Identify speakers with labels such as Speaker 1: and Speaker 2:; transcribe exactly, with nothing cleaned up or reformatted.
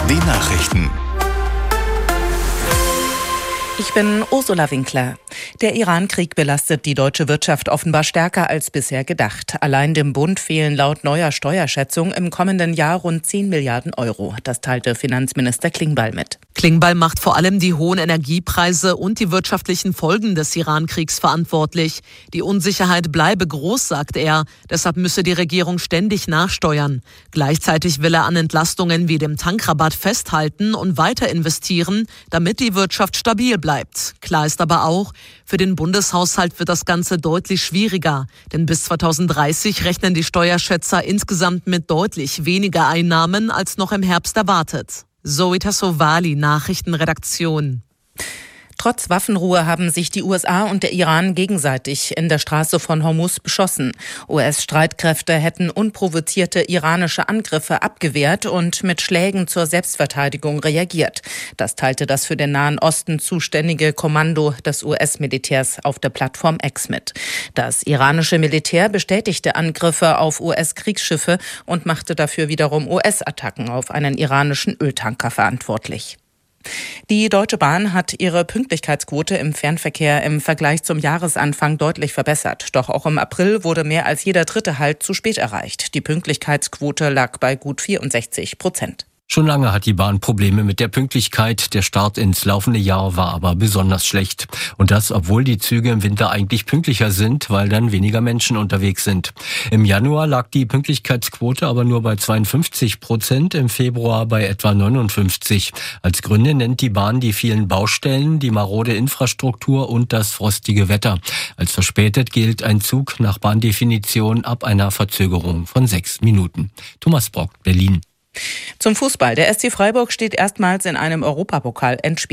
Speaker 1: Die Nachrichten.
Speaker 2: Ich bin Ursula Winkler. Der Iran-Krieg belastet die deutsche Wirtschaft offenbar stärker als bisher gedacht. Allein dem Bund fehlen laut neuer Steuerschätzung im kommenden Jahr rund zehn Milliarden Euro. Das teilte Finanzminister Klingbeil mit.
Speaker 3: Klingbeil macht vor allem die hohen Energiepreise und die wirtschaftlichen Folgen des Iran-Kriegs verantwortlich. Die Unsicherheit bleibe groß, sagt er. Deshalb müsse die Regierung ständig nachsteuern. Gleichzeitig will er an Entlastungen wie dem Tankrabatt festhalten und weiter investieren, damit die Wirtschaft stabil bleibt. Klar ist aber auch, für den Bundeshaushalt wird das Ganze deutlich schwieriger. Denn bis zweitausenddreißig rechnen die Steuerschätzer insgesamt mit deutlich weniger Einnahmen als noch im Herbst erwartet. Zoe Tassovali, Nachrichtenredaktion.
Speaker 2: Trotz Waffenruhe haben sich die U S A und der Iran gegenseitig in der Straße von Hormuz beschossen. U S-Streitkräfte hätten unprovozierte iranische Angriffe abgewehrt und mit Schlägen zur Selbstverteidigung reagiert. Das teilte das für den Nahen Osten zuständige Kommando des U S-Militärs auf der Plattform X mit. Das iranische Militär bestätigte Angriffe auf U S-Kriegsschiffe und machte dafür wiederum U S-Attacken auf einen iranischen Öltanker verantwortlich. Die Deutsche Bahn hat ihre Pünktlichkeitsquote im Fernverkehr im Vergleich zum Jahresanfang deutlich verbessert. Doch auch im April wurde mehr als jeder dritte Halt zu spät erreicht. Die Pünktlichkeitsquote lag bei gut vierundsechzig Prozent.
Speaker 4: Schon lange hat die Bahn Probleme mit der Pünktlichkeit. Der Start ins laufende Jahr war aber besonders schlecht. Und das, obwohl die Züge im Winter eigentlich pünktlicher sind, weil dann weniger Menschen unterwegs sind. Im Januar lag die Pünktlichkeitsquote aber nur bei zweiundfünfzig Prozent, im Februar bei etwa neunundfünfzig. Als Gründe nennt die Bahn die vielen Baustellen, die marode Infrastruktur und das frostige Wetter. Als verspätet gilt ein Zug nach Bahndefinition ab einer Verzögerung von sechs Minuten. Thomas Brock, Berlin.
Speaker 2: Zum Fußball. Der S C Freiburg steht erstmals in einem Europapokal-Endspiel.